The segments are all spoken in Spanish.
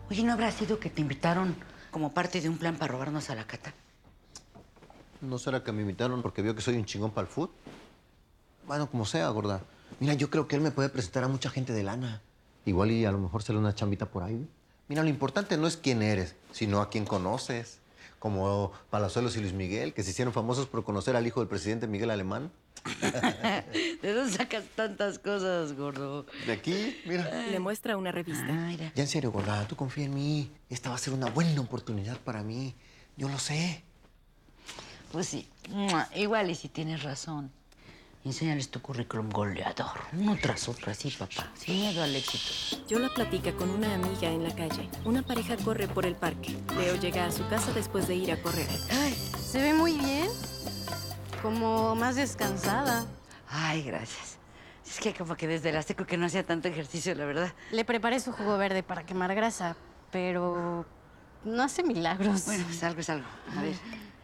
Oye, ¿no habrá sido que te invitaron como parte de un plan para robarnos a la Cata? ¿No será que me invitaron porque vio que soy un chingón para el fútbol? Bueno, como sea, gorda. Mira, yo creo que él me puede presentar a mucha gente de lana. Igual y a lo mejor sale una chambita por ahí. Mira, lo importante no es quién eres, sino a quién conoces. Como Palazuelos y Luis Miguel, que se hicieron famosos por conocer al hijo del presidente Miguel Alemán. ¿De dónde sacas tantas cosas, gordo? De aquí, mira. Le muestra una revista. Mira. Ya en serio, gorda, tú confía en mí. Esta va a ser una buena oportunidad para mí. Yo lo sé. Pues sí, igual y si tienes razón. Enséñales tu currículum goleador. Uno tras otro, así, papá. Sin miedo al éxito. Yola platica con una amiga en la calle. Una pareja corre por el parque. Leo llega a su casa después de ir a correr. Ay, se ve muy bien. Como más descansada. Ay, gracias. Es que como que desde la seco que no hacía tanto ejercicio, la verdad. Le preparé su jugo verde para quemar grasa, pero no hace milagros. Bueno, pues algo es algo. A ver.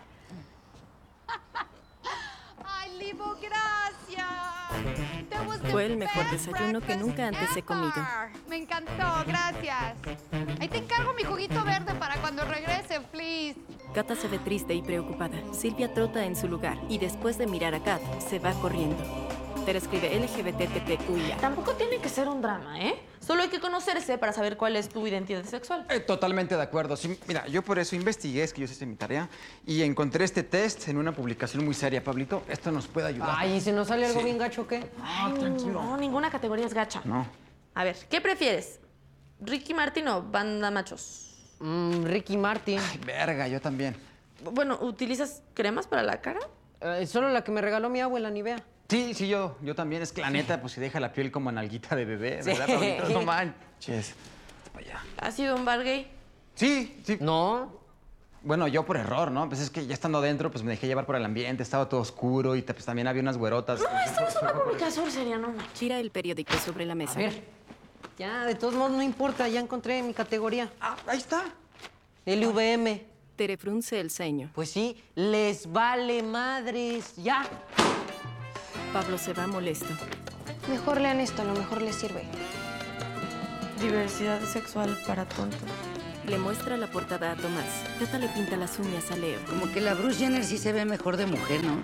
¡Ay, Libo, gracias! That was the Fue el mejor best desayuno que nunca antes he comido. breakfast ever. Me encantó, gracias. Ahí te encargo mi juguito verde para cuando regrese, please. Cata se ve triste y preocupada. Silvia trota en su lugar y después de mirar a Kat, se va corriendo. Tere escribe LGBTQIA. Tampoco tiene que ser un drama, ¿eh? Solo hay que conocerse para saber cuál es tu identidad sexual. Totalmente de acuerdo. Sí, mira, yo por eso investigué, es que yo hice mi tarea, y encontré este test en una publicación muy seria, Pablito. Esto nos puede ayudar. Ay, ¿y si nos sale algo bien gacho, qué? Ay, tranquilo. No, ninguna categoría es gacha. No. A ver, ¿qué prefieres? ¿Ricky Martin o Banda Machos? Ricky Martin. Ay, verga, yo también. Bueno, ¿utilizas cremas para la cara? Solo la que me regaló mi abuela, Nivea. Sí, yo también. Es que la neta, pues si deja la piel como nalguita de bebé, ¿verdad, Pablito? No manches. Para allá. ¿Has sido un bar gay? Sí. No. Bueno, yo por error, ¿no? Pues es que ya estando adentro, pues me dejé llevar por el ambiente, estaba todo oscuro y pues también había unas güerotas. No, estamos en una publicación seria, no manches. Gira el periódico sobre la mesa. A ver. Ya, de todos modos, no importa. Ya encontré mi categoría. Ah, ahí está. LVM. Tere frunce el ceño. Pues sí, les vale madres. Ya. Pablo se va molesto. Mejor lean esto, a lo mejor les sirve. Diversidad sexual para tontos. Le muestra la portada a Tomás. Cata le pinta las uñas a Leo. Como que la Bruce Jenner sí se ve mejor de mujer, ¿no?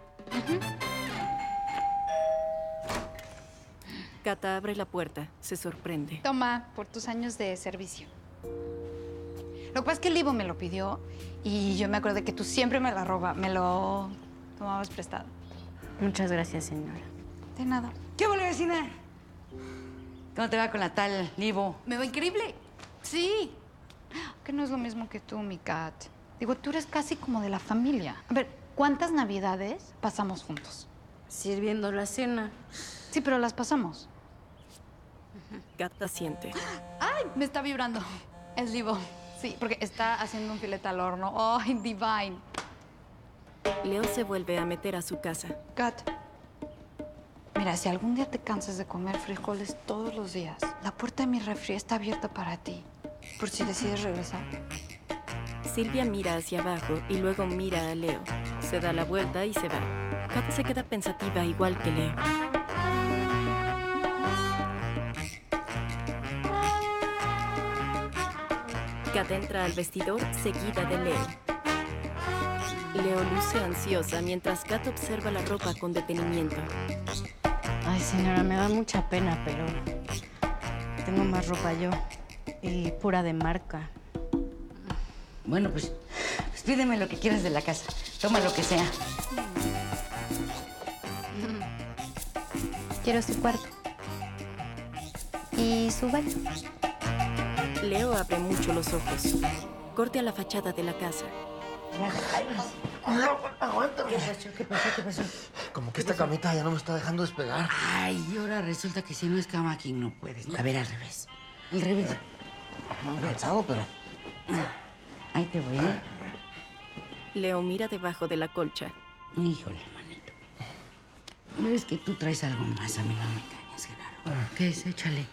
Cata abre la puerta. Se sorprende. Toma, por tus años de servicio. Lo que pasa es que el Libo me lo pidió y yo me acuerdo de que tú siempre me lo tomabas prestado. Muchas gracias, señora. De nada. ¿Qué hubo, vecina? ¿Cómo te va con la tal Libo? Me va increíble. Sí. Que no es lo mismo que tú, mi Kat. Digo, tú eres casi como de la familia. A ver, ¿cuántas navidades pasamos juntos? Sirviendo la cena. Sí, pero las pasamos. Cata siente. ¡Ay! Me está vibrando. Es Libo. Sí, porque está haciendo un filete al horno. ¡Ay, divine! Leo se vuelve a meter a su casa. Kat, mira, si algún día te cansas de comer frijoles todos los días, la puerta de mi refri está abierta para ti, por si decides regresar. Silvia mira hacia abajo y luego mira a Leo. Se da la vuelta y se va. Cata se queda pensativa igual que Leo. Cata entra al vestidor seguida de Leo. Leo luce ansiosa mientras Kat observa la ropa con detenimiento. Ay, señora, me da mucha pena, pero tengo más ropa yo. Y pura de marca. Bueno, pues pídeme lo que quieras de la casa. Toma lo que sea. Quiero su cuarto. Y su baño. Leo abre mucho los ojos. Corte a la fachada de la casa. Aguántame. ¿Qué pasó? Como que esta camita ya no me está dejando despegar. Ay, y ahora resulta que si no es cama aquí no puedes. A ver, al revés. Al revés. No, cansado, pero... Ahí te voy, ¿eh? Leo mira debajo de la colcha. Híjole, manito. No es que tú traes algo más, a mí no me engañes, Genaro. ¿Qué es? Échale.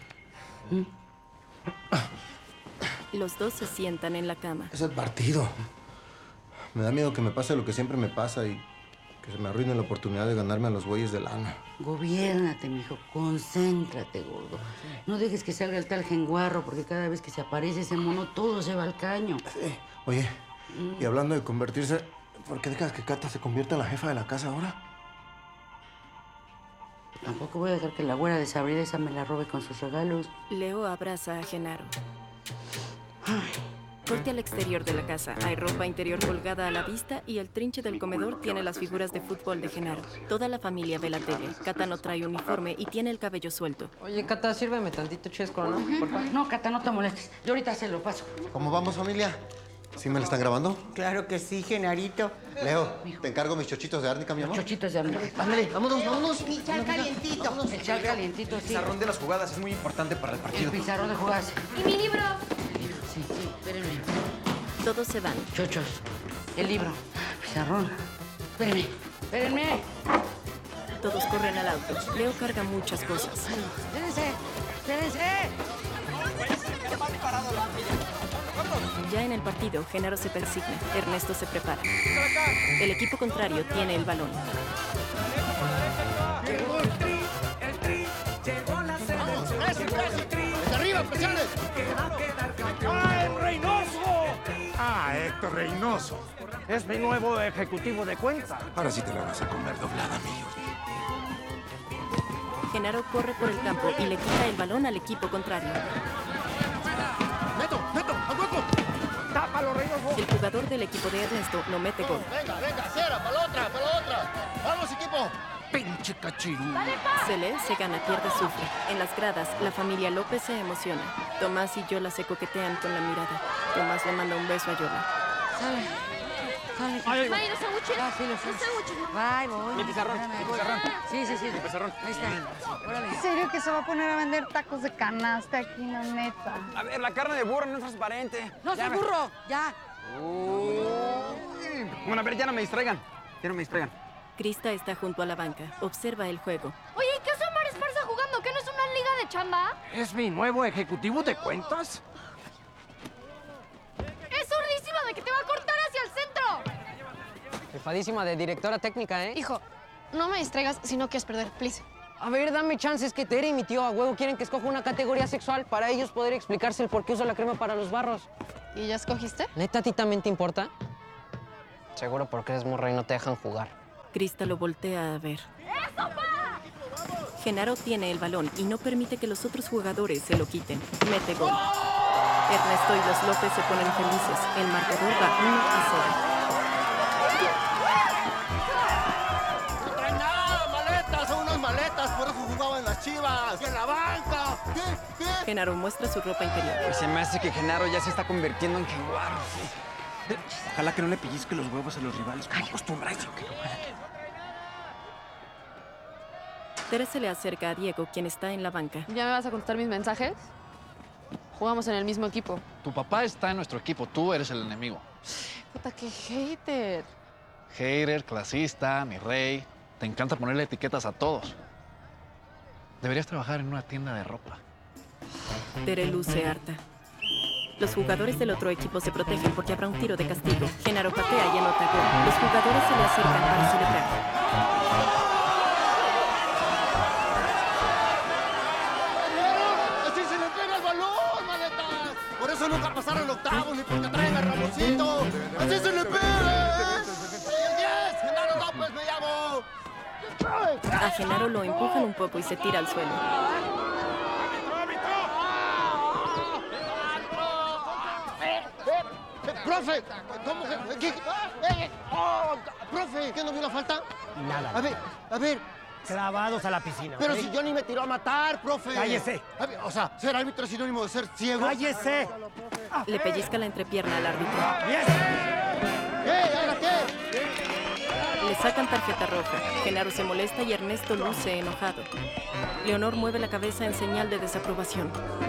Los dos se sientan en la cama. Es el partido. Me da miedo que me pase lo que siempre me pasa y Que se me arruine la oportunidad de ganarme a los güeyes de lana. Gobiérnate, mijo. Concéntrate, gordo. No dejes que salga el tal jenguarro, porque cada vez que se aparece ese mono, todo se va al caño. Sí. Oye, y hablando de convertirse, ¿por qué dejas que Cata se convierta en la jefa de la casa ahora? Tampoco voy a dejar que la güera desabrida esa me la robe con sus regalos. Leo abraza a Genaro. Corte al exterior de la casa. Hay ropa interior colgada a la vista y el trinche del comedor tiene las figuras de fútbol de Genaro. Toda la familia ve la tele. Cata no trae uniforme y tiene el cabello suelto. Oye, Cata, sírveme tantito chesco, ¿no? Por favor. No, Cata, no te molestes. Yo ahorita se lo paso. ¿Cómo vamos, familia? ¿Sí me la están grabando? Claro que sí, Genarito. Leo, te encargo mis chochitos de árnica, mi amor. Chochitos de hambre. Ándale, vámonos. Mi chal calientito. El chal calientito, El sí. pizarrón de las jugadas es muy importante para el El partido. pizarrón de jugadas. ¿Y mi libro? Sí, espérenme. Todos se van. Chochos. El libro. Pizarrón. Espérenme. Todos corren al auto. Leo carga muchas cosas. Espérense. Ya en el partido, Genaro se persigna. Ernesto se prepara. El equipo contrario tiene el balón. Ah, Héctor Reynoso. Es mi nuevo ejecutivo de cuentas. Ahora sí te la vas a comer doblada, amigo. Genaro corre por el campo y le quita el balón al equipo contrario. ¡Neto! ¡Al hueco! ¡Tápalo, Reynoso! El jugador del equipo de Ernesto no mete gol. Venga, cierra, para la otra. ¡Vamos, equipo! ¡Pinche cachirú! Cele se gana, pierde, sufre. En las gradas, la familia López se emociona. Tomás y Yola se coquetean con la mirada. Tomás le manda un beso a Yola. Sale. Mari, los sándwiches. Ah, sí, los sándwiches. Ay, voy. Mi pizarrón. Sí. Mi pizarrón. Ahí está. Órale. ¿En serio que se va a poner a vender tacos de canasta aquí, la neta? A ver, la carne de burro no es transparente. ¡No Ya seas ve. burro! ¡Ya! Bueno, a ver, ya no me distraigan. Krista está junto a la banca. Observa el juego. Oye, ¿y qué es Omar Esparza jugando? ¿Qué no es una liga de chamba? ¿Es mi nuevo ejecutivo de cuentas? ¡Es zurdísimo de que te va a cortar hacia el centro! Jefadísima de directora técnica, ¿eh? Hijo, no me distraigas si no quieres perder, please. A ver, dame chances que Tere y mi tío a huevo quieren que escoja una categoría sexual para ellos poder explicarse el por qué uso la crema para los barros. ¿Y ya escogiste? ¿Neta a ti también te importa? Seguro porque eres morra y no te dejan jugar. Krista lo voltea a ver. Genaro tiene el balón y no permite que los otros jugadores se lo quiten. Mete gol. Ernesto y los López se ponen felices. El marcador va 1-0. ¡No traen nada! ¡Maletas! ¡Son unas maletas! Por eso jugaban las Chivas. ¡Y en la banca! ¿Qué? Genaro muestra su ropa interior. Pues se me hace que Genaro ya se está convirtiendo en jenguarro. Ojalá que no le pellizque los huevos a los rivales, como acostumbra eso. Tere se le acerca a Diego, quien está en la banca. ¿Ya me vas a contestar mis mensajes? Jugamos en el mismo equipo. Tu papá está en nuestro equipo, tú eres el enemigo. Puta, qué hater. Hater, clasista, mi rey. Te encanta ponerle etiquetas a todos. Deberías trabajar en una tienda de ropa. Tere luce harta. Los jugadores del otro equipo se protegen porque habrá un tiro de castigo. Genaro patea y anota gol. Los jugadores se le acercan para celebrar. ¡Así se le pega el balón, maletas! Por eso nunca pasaron octavos ni porque traen a Ramoncito. ¡Así se le pega! ¡10! ¡Genaro López me llamo! A Genaro lo empujan un poco y se tira al suelo. ¡Profe! ¿Cómo que...? ¿Qué? ¡Profe! ¿Qué no vio la falta? Nada. A ver. Clavados a la piscina. Pero ¿ok? si yo ni me tiró a matar, profe. ¡Cállese! A ver, o sea, ser árbitro es sinónimo de ser ciego. ¡Cállese! Le pellizca la entrepierna al árbitro. ¡Yes! ¿Ahora qué? Le sacan tarjeta roja. Genaro se molesta y Ernesto luce enojado. Leonor mueve la cabeza en señal de desaprobación.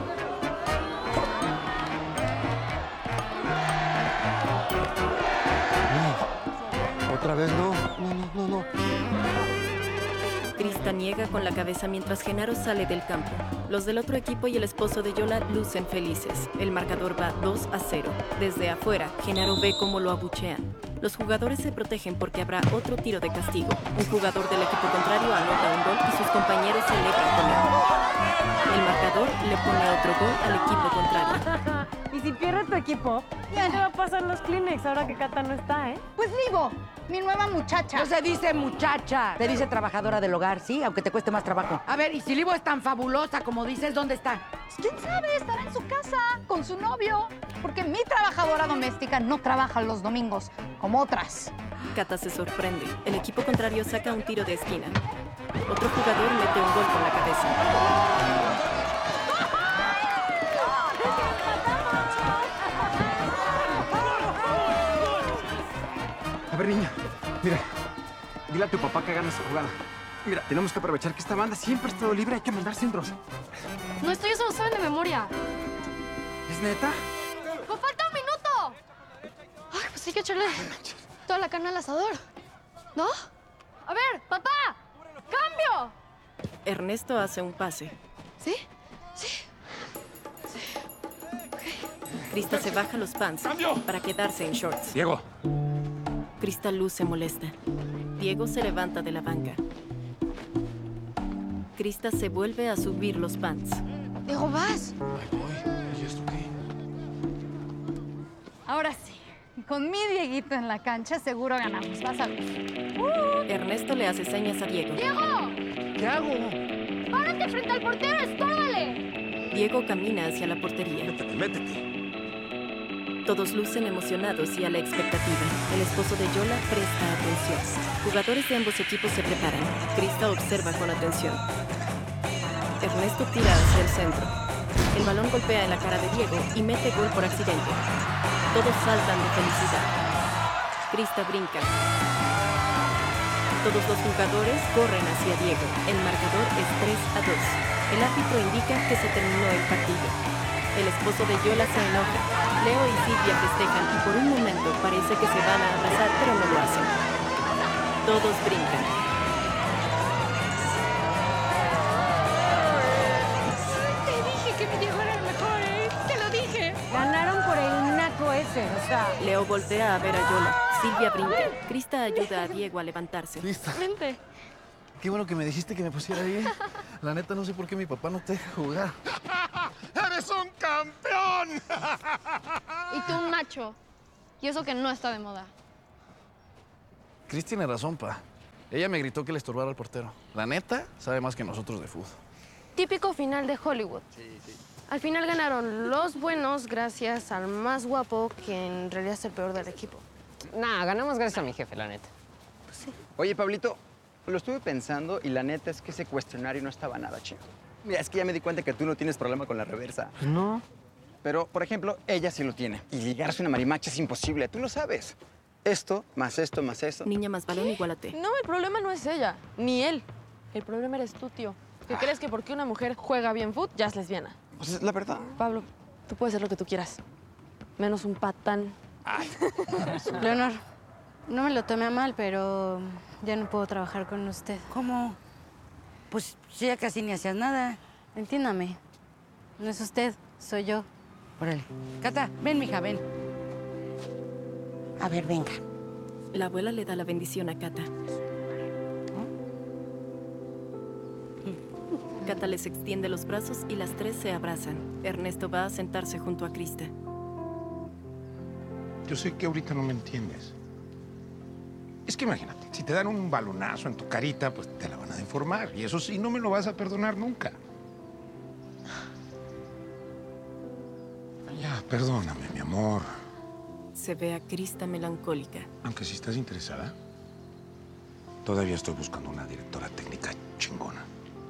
¿Otra vez no? No. Krista niega con la cabeza mientras Genaro sale del campo. Los del otro equipo y el esposo de Yola lucen felices. El marcador va 2-0. Desde afuera, Genaro ve cómo lo abuchean. Los jugadores se protegen porque habrá otro tiro de castigo. Un jugador del equipo contrario anota un gol y sus compañeros celebran con él. El marcador le pone otro gol al equipo contrario. Y si pierde tu equipo, ya te va a pasar los Kleenex ahora que Cata no está, ¿eh? Pues Livo, mi nueva muchacha. No se dice muchacha, se dice trabajadora del hogar, ¿sí? Aunque te cueste más trabajo. A ver, y si Livo es tan fabulosa como dices, ¿dónde está? ¿Quién sabe? Estará en su casa con su novio. Porque mi trabajadora doméstica no trabaja los domingos, como otras. Cata se sorprende. El equipo contrario saca un tiro de esquina. Otro jugador mete un gol con la cabeza. A ver, niña, mira, dile a tu papá que gane esa jugada. Mira, tenemos que aprovechar que esta banda siempre ha estado libre, hay que mandar centros. No estoy, eso lo saben de memoria. ¿Es neta? ¡Me falta un minuto! Ay, pues hay que echarle toda la carne al asador, ¿no? A ver, papá, ¡cambio! Ernesto hace un pase. ¿Sí? Sí. Krista se baja los pants para quedarse en shorts. Diego. Krista luce molesta. Diego se levanta de la banca. Krista se vuelve a subir los pants. Diego, vas. Ay, voy. ¿Y esto qué? Ahora sí, con mi Dieguito en la cancha seguro ganamos. Vas a ver. Ernesto le hace señas a Diego. ¡Diego! ¿Qué hago? ¡Párate frente al portero! ¡Estórbale! Diego camina hacia la portería. Métete. Todos lucen emocionados y a la expectativa. El esposo de Yola presta atención. Jugadores de ambos equipos se preparan. Krista observa con atención. Ernesto tira hacia el centro. El balón golpea en la cara de Diego y mete gol por accidente. Todos saltan de felicidad. Krista brinca. Todos los jugadores corren hacia Diego. El marcador es 3-2. El árbitro indica que se terminó el partido. El esposo de Yola se enoja. Leo y Silvia festejan y por un momento parece que se van a abrazar, pero no lo hacen. Todos brincan. Te dije que mi Diego era el mejor, ¿eh? Te lo dije. Ganaron por el naco ese, o sea... Leo voltea a ver a Yola. Silvia brinca. Krista ayuda a Diego a levantarse. Krista. Vente. Qué bueno que me dijiste que me pusiera bien. La neta, no sé por qué mi papá no te deja jugar. ¡Eres un campeón! Y tú un macho. Y eso que no está de moda. Chris tiene razón, pa. Ella me gritó que le estorbara al portero. La neta, sabe más que nosotros de fútbol. Típico final de Hollywood. Al final ganaron los buenos gracias al más guapo, que en realidad es el peor del equipo. Nah, ganamos gracias a mi jefe, la neta. Oye, Pablito, lo estuve pensando y la neta es que ese cuestionario no estaba nada chido. Mira, es que ya me di cuenta que tú no tienes problema con la reversa. Pues no. Pero, por ejemplo, ella sí lo tiene. Y ligarse a una marimacha es imposible, tú lo sabes. Esto, más esto, más eso. Niña más balón igual a T. No, el problema no es ella, ni él. El problema eres tú, tío. ¿Qué crees que porque una mujer juega bien fútbol, ya es lesbiana? Pues es la verdad. Pablo, tú puedes hacer lo que tú quieras. Menos un patán. Leonor, no me lo tome a mal, pero ya no puedo trabajar con usted. ¿Cómo? Pues si ya casi ni hacías nada. Entiéndame. No es usted, soy yo. Órale. Cata, ven, mija, ven. A ver, venga. La abuela le da la bendición a Cata. Cata les extiende los brazos y las tres se abrazan. Ernesto va a sentarse junto a Krista. Yo sé que ahorita no me entiendes. Es que imagínate, si te dan un balonazo en tu carita, pues te la van a deformar. Y eso sí, no me lo vas a perdonar nunca. Ya, perdóname, mi amor. Se ve a Krista melancólica. Aunque si estás interesada, todavía estoy buscando una directora técnica chingona.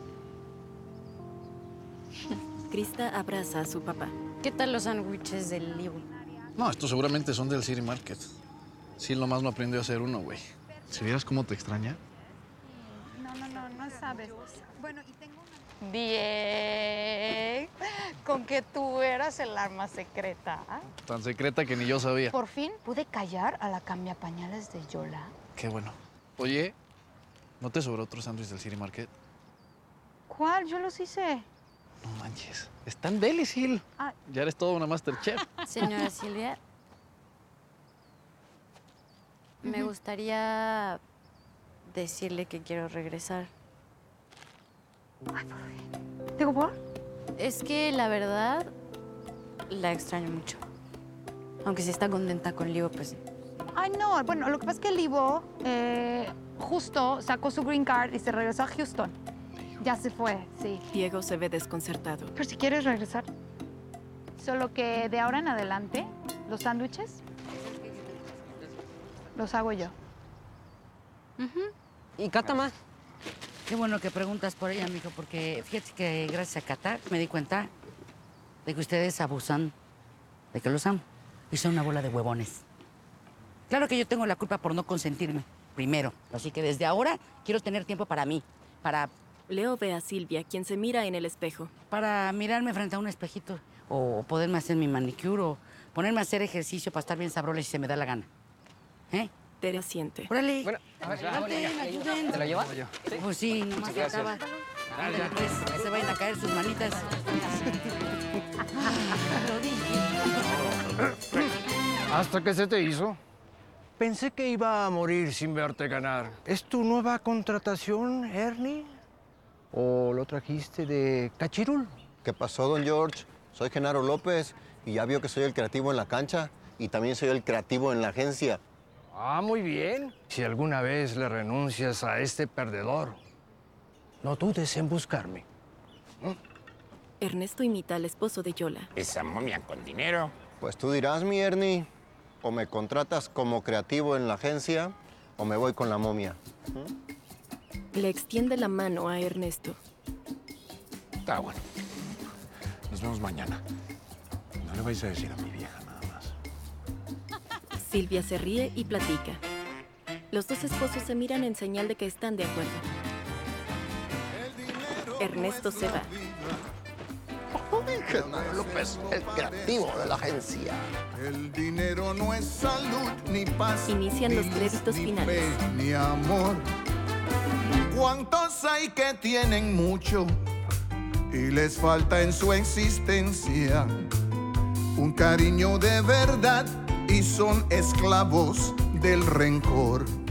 Krista abraza a su papá. ¿Qué tal los sándwiches del Livo? No, estos seguramente son del City Market. Sí, nomás no aprendió a hacer uno, güey. Si vieras cómo te extraña. No sabes. Bueno, y tengo una... Bien. Con que tú eras el arma secreta. Tan secreta que ni yo sabía. Por fin pude callar a la cambiapañales de Yola. Qué bueno. Oye, ¿no te sobró otro sándwich del City Market? ¿Cuál? Yo los hice. No manches. Están delicil. Ah. Ya eres toda una Masterchef. Señora Silvia, Me gustaría decirle que quiero regresar. Ay, por fin. ¿Digo por? Es que la verdad la extraño mucho. Aunque si está contenta con Livo, pues... Ay, no. Bueno, lo que pasa es que el Ivo justo sacó su green card y se regresó a Houston. Ya se fue, sí. Diego se ve desconcertado. Pero si quieres regresar. Solo que de ahora en adelante, los sándwiches los hago yo. ¿Y Cata, ma? Qué bueno que preguntas por ella, mijo, porque fíjate que gracias a Cata me di cuenta de que ustedes abusan de que los amo. Y son una bola de huevones. Claro que yo tengo la culpa por no consentirme, primero. Así que desde ahora quiero tener tiempo para mí, para... Leo ve a Silvia, quien se mira en el espejo. Para mirarme frente a un espejito, o poderme hacer mi manicure, o ponerme a hacer ejercicio para estar bien sabrosa si se me da la gana. ¿Eh? Tere asiente. ¡Órale! Bueno, a ver, ayuden. ¿te lo llevas? Pues sí, nomás faltaba. Ándale, pues, que se vayan a caer sus manitas. Lo dije. ¿Hasta qué se te hizo? Pensé que iba a morir sin verte ganar. ¿Es tu nueva contratación, Ernie? ¿O lo trajiste de Cachirul? ¿Qué pasó, don George? Soy Genaro López y ya vio que soy el creativo en la cancha y también soy el creativo en la agencia. Ah, muy bien. Si alguna vez le renuncias a este perdedor, no dudes en buscarme. Ernesto imita al esposo de Yola. Esa momia con dinero. Pues tú dirás, mi Ernie, o me contratas como creativo en la agencia o me voy con la momia. Le extiende la mano a Ernesto. Está bueno. Nos vemos mañana. No le vais a decir a mi vieja nada más. Silvia se ríe y platica. Los dos esposos se miran en señal de que están de acuerdo. Ernesto se va. Genaro López, el creativo de la agencia. El dinero no es salud ni paz. Inician los créditos finales. Ni amor. ¿Cuántos hay que tienen mucho y les falta en su existencia un cariño de verdad y son esclavos del rencor?